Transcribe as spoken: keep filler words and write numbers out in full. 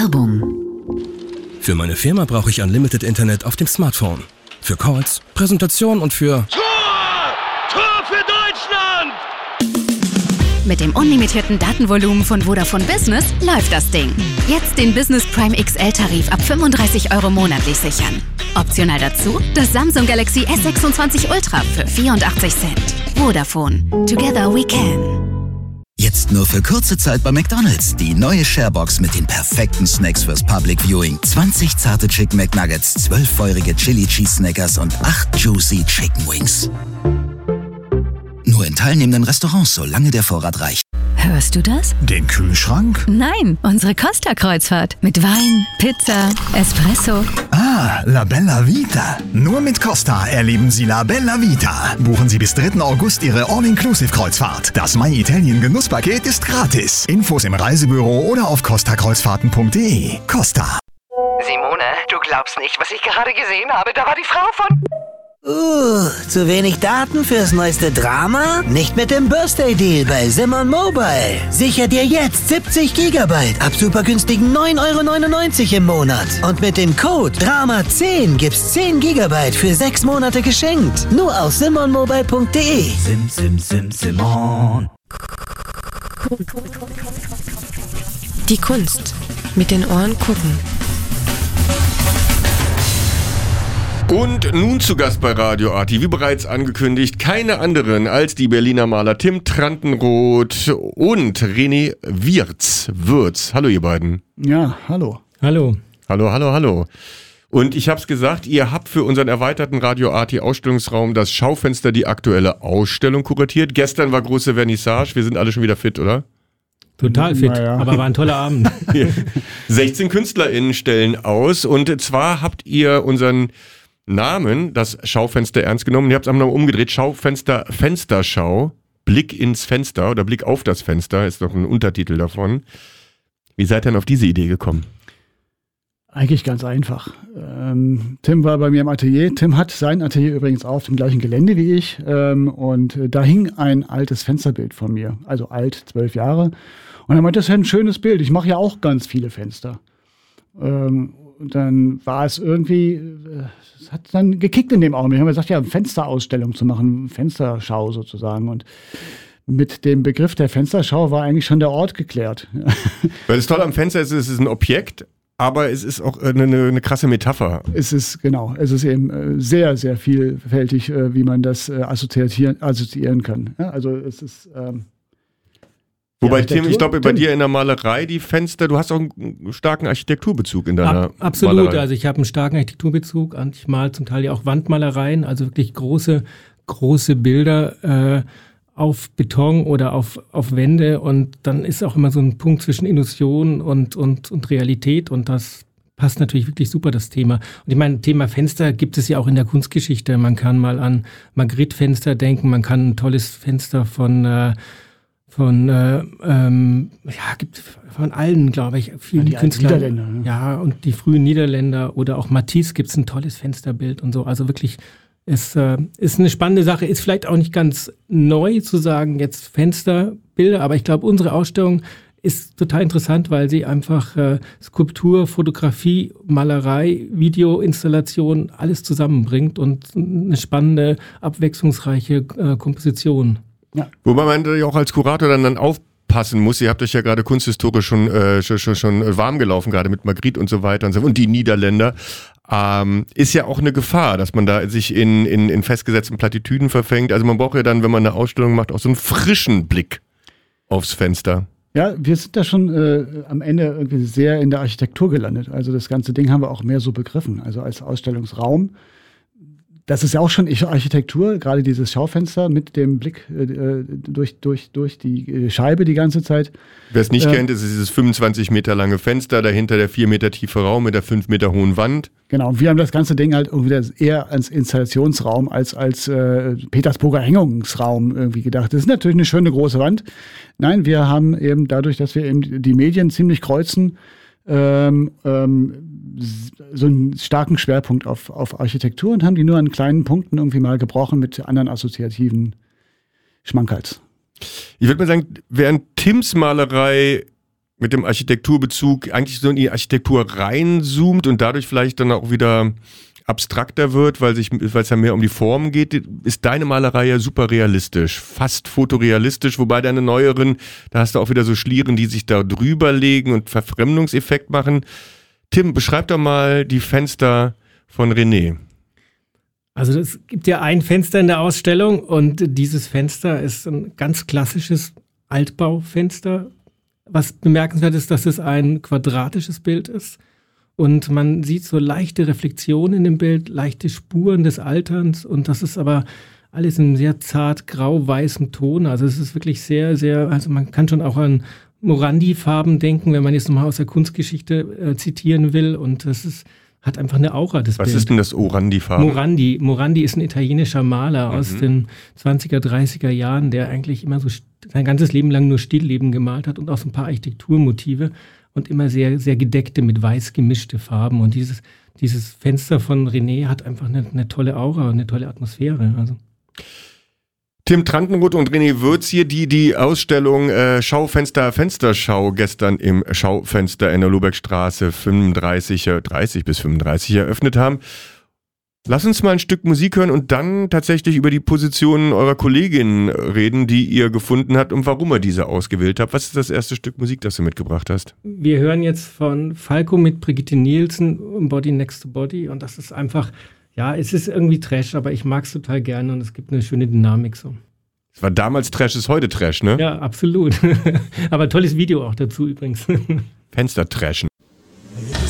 Werbung. Für meine Firma brauche ich Unlimited Internet auf dem Smartphone. Für Calls, Präsentation und für... Tor! Tor für Deutschland! Mit dem unlimitierten Datenvolumen von Vodafone Business läuft das Ding. Jetzt den Business Prime X L-Tarif ab fünfunddreißig Euro monatlich sichern. Optional dazu das Samsung Galaxy S sechsundzwanzig Ultra für vierundachtzig Cent. Vodafone. Together we can. Jetzt nur für kurze Zeit bei McDonald's. Die neue Sharebox mit den perfekten Snacks fürs Public Viewing. zwanzig zarte Chicken McNuggets, zwölf feurige Chili Cheese Snackers und acht Juicy Chicken Wings. Nur in teilnehmenden Restaurants, solange der Vorrat reicht. Hörst du das? Den Kühlschrank? Nein, unsere Costa-Kreuzfahrt. Mit Wein, Pizza, Espresso. Ah, La Bella Vita. Nur mit Costa erleben Sie La Bella Vita. Buchen Sie bis dritten August Ihre All-Inclusive-Kreuzfahrt. Das My Italien Genusspaket ist gratis. Infos im Reisebüro oder auf costa kreuzfahrten punkt de. Costa. Simone, du glaubst nicht, was ich gerade gesehen habe. Da war die Frau von... Uh, zu wenig Daten fürs neueste Drama? Nicht mit dem Birthday Deal bei Simon Mobile. Sicher dir jetzt siebzig Gigabyte ab super günstigen neun Euro neunundneunzig im Monat. Und mit dem Code Drama zehn gibt's zehn Gigabyte für sechs Monate geschenkt. Nur auf simon mobile punkt de. Sim, sim, sim, Simon. Die Kunst. Mit den Ohren gucken. Und nun zu Gast bei Radio Arti, wie bereits angekündigt, keine anderen als die Berliner Maler Tim Trantenroth und René Wirz. Wirz. Hallo ihr beiden. Ja, hallo. Hallo. Hallo, hallo, hallo. Und ich hab's gesagt, ihr habt für unseren erweiterten Radio Arti Ausstellungsraum das Schaufenster die aktuelle Ausstellung kuratiert. Gestern war große Vernissage, wir sind alle schon wieder fit, oder? Total fit, naja. Aber war ein toller Abend. sechzehn KünstlerInnen stellen aus und zwar habt ihr unseren Namen, das Schaufenster, ernst genommen. Ihr habt es einmal umgedreht. Schaufenster, Fensterschau. Blick ins Fenster oder Blick auf das Fenster ist doch ein Untertitel davon. Wie seid ihr denn auf diese Idee gekommen? Eigentlich ganz einfach. Ähm, Tim war bei mir im Atelier. Tim hat sein Atelier übrigens auf dem gleichen Gelände wie ich. Ähm, und äh, da hing ein altes Fensterbild von mir. Also alt, zwölf Jahre. Und er meinte, das ist ja ein schönes Bild. Ich mache ja auch ganz viele Fenster. Ähm, Und dann war es irgendwie, es hat dann gekickt in dem Augenblick. Wir haben gesagt, ja, eine Fensterausstellung zu machen, Fensterschau sozusagen. Und mit dem Begriff der Fensterschau war eigentlich schon der Ort geklärt. Weil das Tolle am Fenster ist, es ist ein Objekt, aber es ist auch eine, eine, eine krasse Metapher. Es ist, genau, es ist eben sehr, sehr vielfältig, wie man das assoziieren, assoziieren kann. Also es ist... Ähm Wobei, Tim, ich glaube, bei dir in der Malerei, die Fenster, du hast auch einen starken Architekturbezug in deiner Ab, absolut, Malerei. Also ich habe einen starken Architekturbezug. Ich male zum Teil ja auch Wandmalereien, also wirklich große, große Bilder äh, auf Beton oder auf, auf Wände. Und dann ist auch immer so ein Punkt zwischen Illusion und, und, und Realität. Und das passt natürlich wirklich super, das Thema. Und ich meine, Thema Fenster gibt es ja auch in der Kunstgeschichte. Man kann mal an Magritte-Fenster denken, man kann ein tolles Fenster von... Äh, Von, äh, ähm, ja, gibt von allen, glaube ich, vielen ja, die Künstlern. Niederländer, ne? Ja, und die frühen Niederländer oder auch Matisse gibt es ein tolles Fensterbild und so. Also wirklich, es äh, ist eine spannende Sache. Ist vielleicht auch nicht ganz neu zu sagen, jetzt Fensterbilder, aber ich glaube, unsere Ausstellung ist total interessant, weil sie einfach äh, Skulptur, Fotografie, Malerei, Videoinstallation, alles zusammenbringt und eine spannende, abwechslungsreiche äh, Komposition. Ja. Wobei man ja auch als Kurator dann, dann aufpassen muss. Ihr habt euch ja gerade kunsthistorisch schon, äh, schon, schon, schon warm gelaufen, gerade mit Magritte und so weiter und so. Und die Niederländer. Ähm, ist ja auch eine Gefahr, dass man da sich in, in, in festgesetzten Plattitüden verfängt. Also man braucht ja dann, wenn man eine Ausstellung macht, auch so einen frischen Blick aufs Fenster. Ja, wir sind da schon äh, am Ende irgendwie sehr in der Architektur gelandet. Also das ganze Ding haben wir auch mehr so begriffen. Also als Ausstellungsraum. Das ist ja auch schon Architektur, gerade dieses Schaufenster mit dem Blick äh, durch, durch, durch die Scheibe die ganze Zeit. Wer es nicht äh, kennt, ist dieses fünfundzwanzig Meter lange Fenster, dahinter der vier Meter tiefe Raum mit der fünf Meter hohen Wand. Genau, und wir haben das ganze Ding halt irgendwie eher als Installationsraum als als äh, Petersburger Hängungsraum irgendwie gedacht. Das ist natürlich eine schöne große Wand. Nein, wir haben eben dadurch, dass wir eben die Medien ziemlich kreuzen, ähm, ähm, so einen starken Schwerpunkt auf, auf Architektur und haben die nur an kleinen Punkten irgendwie mal gebrochen mit anderen assoziativen Schmankerls. Ich würde mal sagen, während Tims Malerei mit dem Architekturbezug eigentlich so in die Architektur reinzoomt und dadurch vielleicht dann auch wieder abstrakter wird, weil sich, weil es ja mehr um die Form geht, ist deine Malerei ja super realistisch, fast fotorealistisch, wobei deine neueren, da hast du auch wieder so Schlieren, die sich da drüber legen und Verfremdungseffekt machen. Tim, beschreib doch mal die Fenster von René. Also es gibt ja ein Fenster in der Ausstellung und dieses Fenster ist ein ganz klassisches Altbaufenster. Was bemerkenswert ist, dass es ein quadratisches Bild ist. Und man sieht so leichte Reflexionen in dem Bild, leichte Spuren des Alterns. Und das ist aber alles in sehr zart grau-weißem Ton. Also es ist wirklich sehr, sehr, also man kann schon auch an Morandi-Farben denken, wenn man jetzt nochmal aus der Kunstgeschichte äh, zitieren will. Und das ist, hat einfach eine Aura, das Was Bild. ist denn das Morandi-Farben? Morandi. Morandi ist ein italienischer Maler Mhm. aus den zwanziger, dreißiger Jahren, der eigentlich immer so st- sein ganzes Leben lang nur Stillleben gemalt hat und auch so ein paar Architekturmotive und immer sehr, sehr gedeckte, mit weiß gemischte Farben. Und dieses, dieses Fenster von René hat einfach eine, eine tolle Aura, eine tolle Atmosphäre. Also. Tim Trantenroth und René Würz hier, die die Ausstellung äh, Schaufenster, Fensterschau gestern im Schaufenster in der Lohbergstraße fünfunddreißig, dreißig bis fünfunddreißig eröffnet haben. Lass uns mal ein Stück Musik hören und dann tatsächlich über die Positionen eurer Kolleginnen reden, die ihr gefunden habt und warum ihr diese ausgewählt habt. Was ist das erste Stück Musik, das du mitgebracht hast? Wir hören jetzt von Falco mit Brigitte Nielsen, Body Next to Body. Und das ist einfach, ja, es ist irgendwie Trash, aber ich mag es total gerne und es gibt eine schöne Dynamik so. Es war damals Trash, ist heute Trash, ne? Ja, absolut. Aber tolles Video auch dazu übrigens. Fenster trashen.